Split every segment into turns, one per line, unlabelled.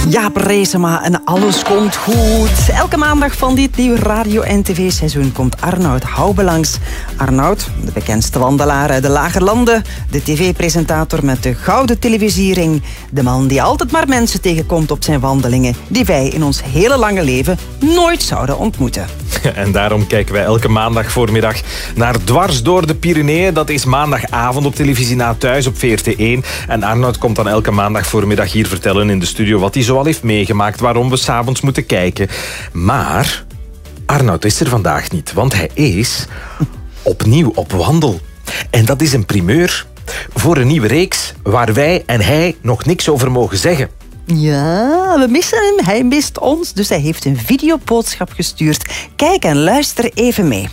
Jaap Reesema en alles komt goed. Elke maandag van dit nieuwe radio- en tv-seizoen komt Arnoud Houben langs. Arnoud, de bekendste wandelaar uit de Lage Landen, de tv-presentator met de gouden televisiering, de man die altijd maar mensen tegenkomt op zijn wandelingen, die wij in ons hele lange leven nooit zouden ontmoeten.
En daarom kijken wij elke maandag voormiddag naar Dwars door de Pyreneeën. Dat is maandagavond op televisie na thuis op VRT1. En Arnoud komt dan elke maandag voormiddag hier vertellen in de studio wat hij zoal heeft meegemaakt, waarom we 's avonds moeten kijken. Maar Arnoud is er vandaag niet, want hij is opnieuw op wandel. En dat is een primeur voor een nieuwe reeks waar wij en hij nog niks over mogen zeggen.
Ja, we missen hem. Hij mist ons. Dus hij heeft een videoboodschap gestuurd. Kijk en luister even mee.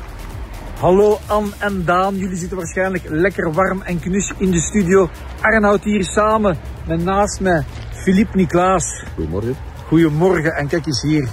Hallo Anne en Daan. Jullie zitten waarschijnlijk lekker warm en knus in de studio. Arnoud hier samen met naast mij Philippe Niklaas.
Goedemorgen.
Goedemorgen en kijk eens hier.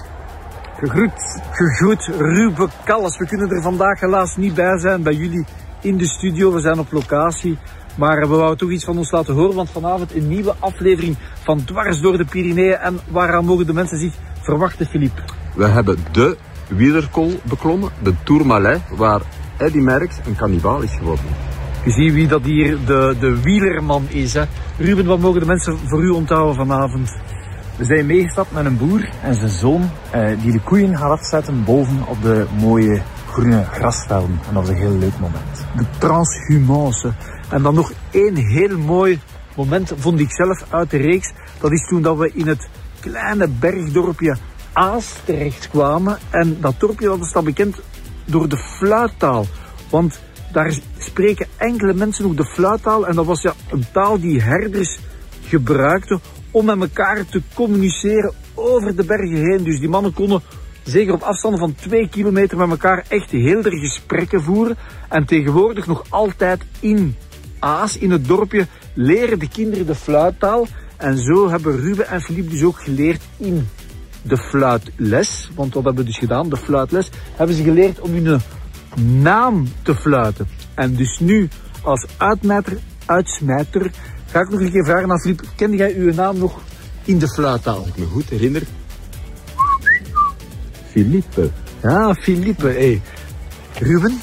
Gegroet Ruben Kalles. We kunnen er vandaag helaas niet bij zijn bij jullie in de studio. We zijn op locatie. Maar we wouden toch iets van ons laten horen, want vanavond een nieuwe aflevering van Dwars door de Pyreneeën. En waaraan mogen de mensen zich verwachten, Philippe?
We hebben de wielerkool beklommen, de Tourmalet, waar Eddy Merckx een kannibaal is geworden.
Je ziet wie dat hier de wielerman is. Hè? Ruben, wat mogen de mensen voor u onthouden vanavond?
We zijn meegestapt met een boer en zijn zoon die de koeien gaat afzetten boven op de mooie groene grasvelden. En dat was een heel leuk moment.
De transhumance. En dan nog één heel mooi moment vond ik zelf uit de reeks. Dat is toen dat we in het kleine bergdorpje Aas terechtkwamen. En dat dorpje dat is dan bekend door de fluittaal. Want daar spreken enkele mensen nog de fluittaal. En dat was een taal die herders gebruikten om met elkaar te communiceren over de bergen heen. Dus die mannen konden zeker op afstanden van 2 kilometer met elkaar echt heel erg gesprekken voeren. En tegenwoordig nog altijd in Aas, in het dorpje, leren de kinderen de fluittaal. En zo hebben Ruben en Philippe dus ook geleerd in de fluitles. Want wat hebben we dus gedaan? De fluitles hebben ze geleerd om hun naam te fluiten. En dus nu als uitsmijter ga ik nog een keer vragen aan Philippe. Kende jij uw naam nog in de fluittaal?
Als ik me goed herinner. Philippe.
Ja, Philippe. Hey. Ruben?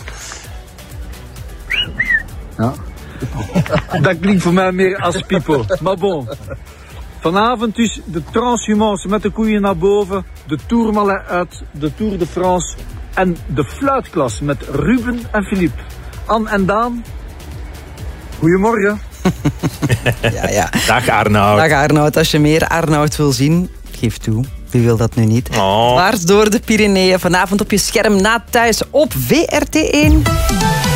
Ja. Dat klinkt voor mij meer als Pipo. Maar bon. Vanavond dus de transhumance met de koeien naar boven. De Tourmalet uit de Tour de France. En de fluitklas met Ruben en Philippe. Anne en Daan. Goedemorgen.
Ja.
Dag Arnoud.
Dag Arnoud. Als je meer Arnoud wil zien, geef toe. Wie wil dat nu niet?
Oh.
Dwars door de Pyreneeën. Vanavond op je scherm na thuis op VRT1.